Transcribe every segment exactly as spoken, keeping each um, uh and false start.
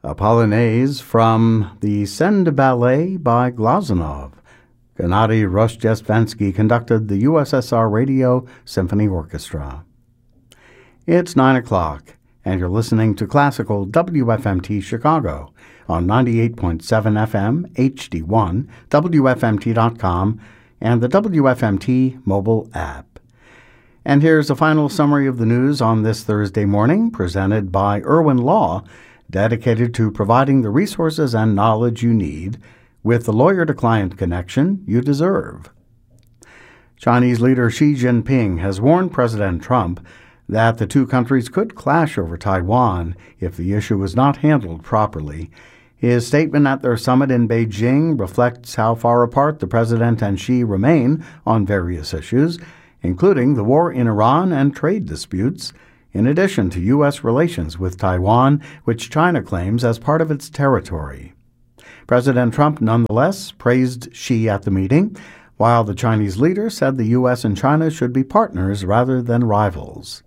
A Polonaise from the Send Ballet by Glazunov. Gennady Rozhdestvensky conducted the U S S R Radio Symphony Orchestra. It's nine o'clock, and you're listening to Classical W F M T Chicago on ninety-eight point seven F M H D one, W F M T dot com, and the W F M T mobile app. And here's a final summary of the news on this Thursday morning, presented by Irwin Law, dedicated to providing the resources and knowledge you need with the lawyer-to-client connection you deserve. Chinese leader Xi Jinping has warned President Trump that the two countries could clash over Taiwan if the issue is not handled properly. His statement at their summit in Beijing reflects how far apart the president and Xi remain on various issues, including the war in Iran and trade disputes, in addition to U S relations with Taiwan, which China claims as part of its territory. President Trump nonetheless praised Xi at the meeting, while the Chinese leader said the U S and China should be partners rather than rivals.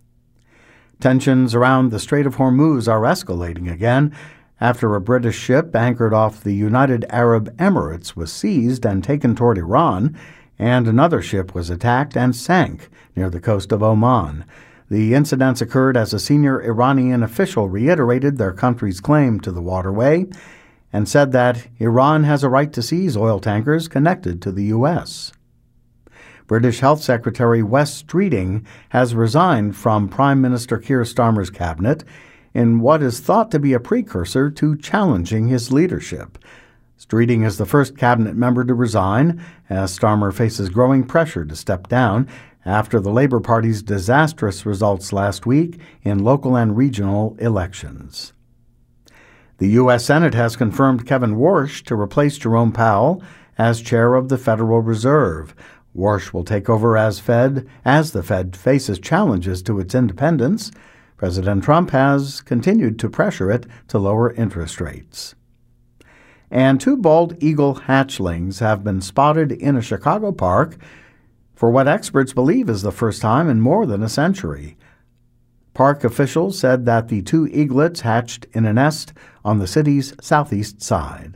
Tensions around the Strait of Hormuz are escalating again after a British ship anchored off the United Arab Emirates was seized and taken toward Iran, and another ship was attacked and sank near the coast of Oman. The incidents occurred as a senior Iranian official reiterated their country's claim to the waterway and said that Iran has a right to seize oil tankers connected to the U S. British Health Secretary Wes Streeting has resigned from Prime Minister Keir Starmer's cabinet in what is thought to be a precursor to challenging his leadership. Streeting is the first cabinet member to resign, as Starmer faces growing pressure to step down after the Labour Party's disastrous results last week in local and regional elections. The U S Senate has confirmed Kevin Warsh to replace Jerome Powell as chair of the Federal Reserve. Warsh will take over as Fed as the Fed faces challenges to its independence. President Trump has continued to pressure it to lower interest rates. And two bald eagle hatchlings have been spotted in a Chicago park for what experts believe is the first time in more than a century. Park officials said that the two eaglets hatched in a nest on the city's southeast side.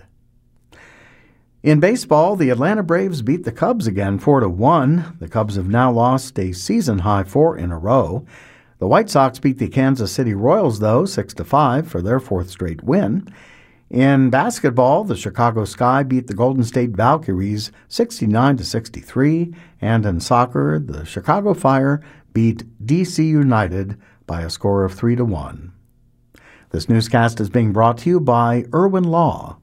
In baseball, the Atlanta Braves beat the Cubs again four to one. The Cubs have now lost a season-high four in a row. The White Sox beat the Kansas City Royals, though, six to five for their fourth straight win. In basketball, the Chicago Sky beat the Golden State Valkyries sixty-nine to sixty-three, and in soccer, the Chicago Fire beat D C United by a score of three to one. This newscast is being brought to you by Irwin Law.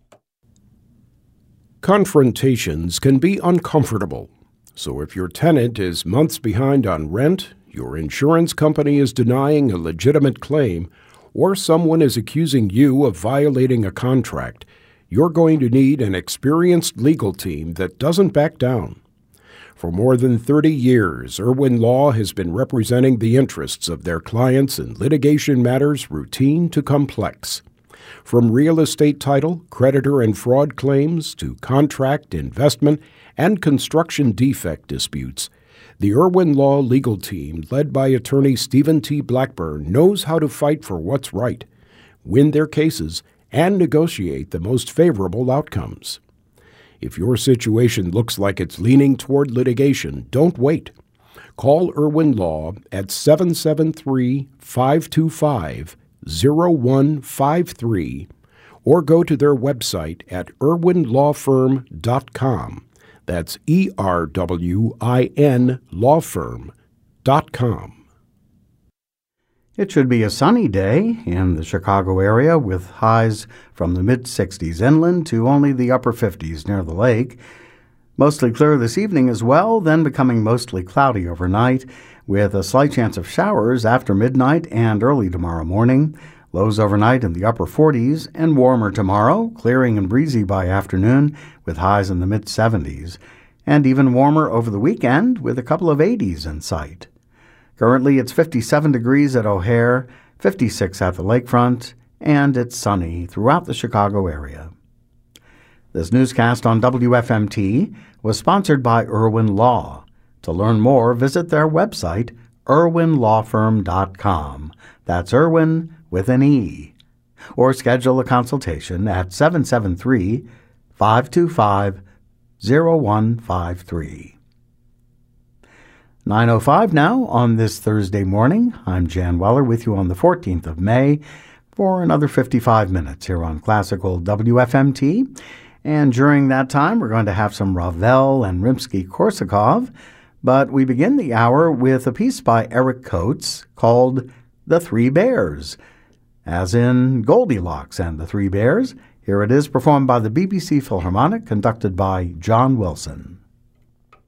Confrontations can be uncomfortable, so if your tenant is months behind on rent, your insurance company is denying a legitimate claim, or someone is accusing you of violating a contract, you're going to need an experienced legal team that doesn't back down. For more than thirty years, Irwin Law has been representing the interests of their clients in litigation matters routine to complex. From real estate title, creditor and fraud claims to contract, investment, and construction defect disputes, the Irwin Law legal team, led by attorney Stephen T. Blackburn, knows how to fight for what's right, win their cases, and negotiate the most favorable outcomes. If your situation looks like it's leaning toward litigation, don't wait. Call Irwin Law at seven seven three, five two five, zero one five three or go to their website at irwin law firm dot com. That's E R W I N law firm dot com. It should be a sunny day in the Chicago area with highs from the mid-sixties inland to only the upper fifties near the lake. Mostly clear this evening as well, then becoming mostly cloudy overnight with a slight chance of showers after midnight and early tomorrow morning. Lows overnight in the upper forties and warmer tomorrow, clearing and breezy by afternoon with highs in the mid-seventies, and even warmer over the weekend with a couple of eighties in sight. Currently, it's fifty-seven degrees at O'Hare, fifty-six at the lakefront, and it's sunny throughout the Chicago area. This newscast on W F M T was sponsored by Irwin Law. To learn more, visit their website, irwin law firm dot com. That's Irwin with an E. or schedule a consultation at seven seven three, five two five, zero one five three. nine oh five now on this Thursday morning. I'm Jan Weller with you on the fourteenth of May for another fifty-five minutes here on Classical W F M T. And during that time, we're going to have some Ravel and Rimsky-Korsakov. But we begin the hour with a piece by Eric Coates called The Three Bears, as in Goldilocks and the Three Bears. Here it is performed by the B B C Philharmonic, conducted by John Wilson.